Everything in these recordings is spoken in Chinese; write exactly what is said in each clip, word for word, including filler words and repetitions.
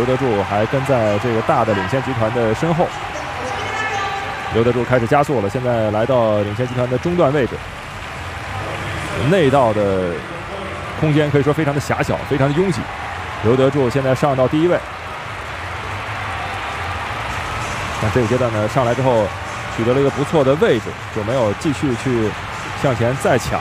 刘德柱还跟在这个大的领先集团的身后。刘德柱开始加速了，现在来到领先集团的中段位置，内道的空间可以说非常的狭小，非常的拥挤。刘德柱现在上到第一位，那这个阶段呢，上来之后取得了一个不错的位置，就没有继续去向前再抢。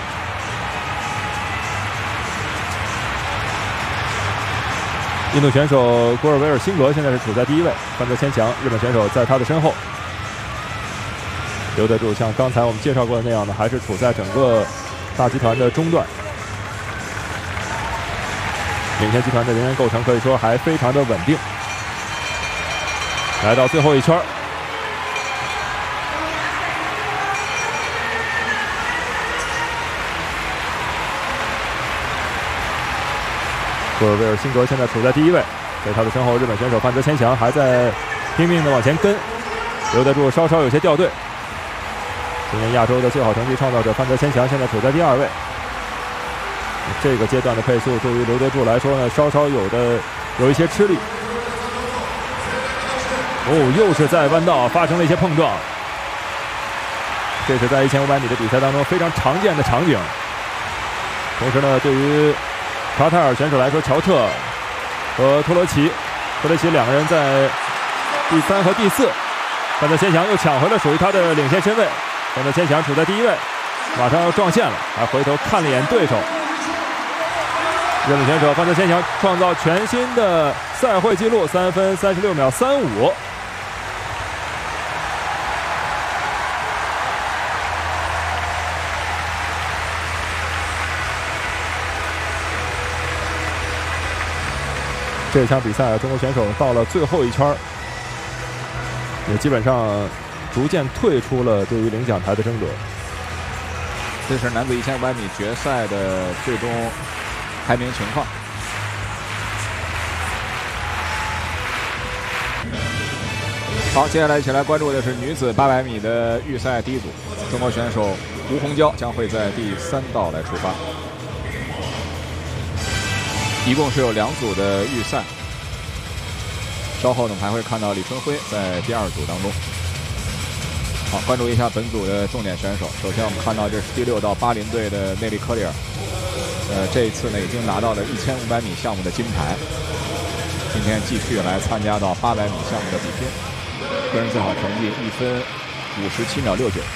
印度选手古尔维尔辛格现在是处在第一位，范泽千强日本选手在他的身后。刘德柱像刚才我们介绍过的那样呢，还是处在整个大集团的中段，领先集团的人员构成可以说还非常的稳定。来到最后一圈，古尔维尔辛格现在处在第一位，在他的身后，日本选手范泽千强还在拼命的往前跟，刘德柱稍稍有些掉队。今年亚洲的最好成绩创造者范泽千强现在处在第二位。这个阶段的配速对于刘德柱来说呢，稍稍有的有一些吃力。哦，又是在弯道发生了一些碰撞，这是在一千五百米的比赛当中非常常见的场景。同时呢，对于卡塔尔选手来说，乔特和托罗奇，托罗奇两个人在第三和第四，范泽千强又抢回了属于他的领先身位。范泽千强处在第一位，马上要撞线了，还回头看了一眼对手。日本选手范泽千强创造全新的赛会纪录，三分三十六秒三五。这场比赛，中国选手到了最后一圈，也基本上逐渐退出了对于领奖台的争夺。 这是男子一千五百米决赛的最终排名情况。好，接下来一起来关注的是女子八百米的预赛第一组，中国选手吴虹娇将会在第三道来出发。一共是有两组的预赛，稍后呢还会看到李春辉在第二组当中。好，关注一下本组的重点选手。首先我们看到这是第六道巴林队的内利科里尔，呃，这一次呢已经拿到了一千五百米项目的金牌，今天继续来参加到八百米项目的比拼，个人最好成绩一分五十七秒六九。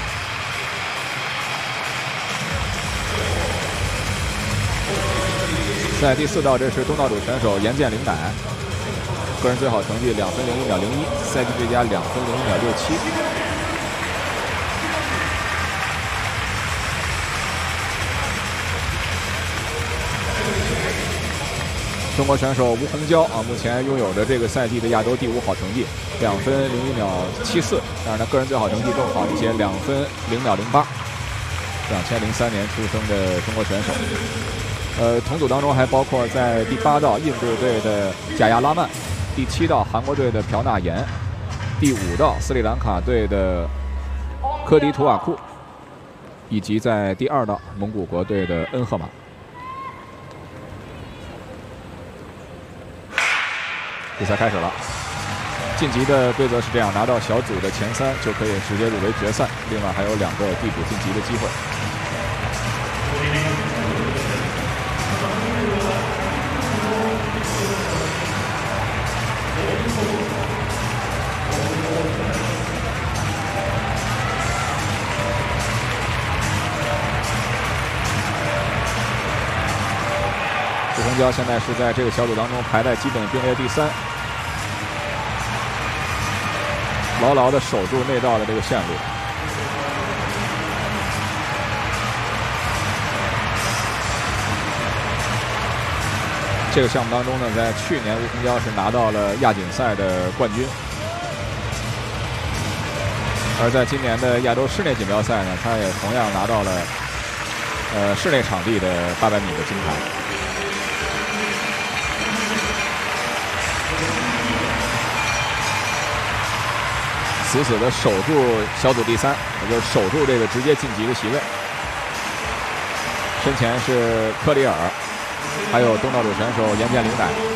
在第四道，这是东道主选手严建林乃，个人最好成绩两分零一秒零一，赛季最佳两分零一秒六七。中国选手吴虹娇啊，目前拥有着这个赛季的亚洲第五好成绩，两分零一秒七四。当然呢，个人最好成绩更好一些，两分零秒零八。两千零三年出生的中国选手。呃，同组当中还包括在第八道印度队的贾亚拉曼，第七道韩国队的朴纳妍，第五道斯里兰卡队的科迪图瓦库，以及在第二道蒙古国队的恩赫玛。比赛开始了，晋级的规则是这样：拿到小组的前三就可以直接入围决赛，另外还有两个递补晋级的机会。吴虹娇现在是在这个小组当中排在基本并列第三，牢牢地守住内道的这个线路。这个项目当中呢，在去年吴虹娇是拿到了亚锦赛的冠军，而在今年的亚洲室内锦标赛呢，她也同样拿到了呃室内场地的八百米的金牌。死死地守住小组第三，也就是守住这个直接晋级的席位。身前是科里尔，还有东道主选手严建林乃。